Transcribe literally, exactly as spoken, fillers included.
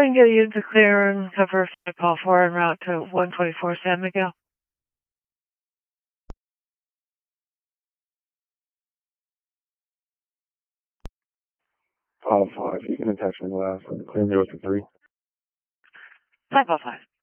and get a unit to clear and cover call four en route to one twenty-four San Miguel. Five five. You can attach me last. Clear me with the three. Five five five.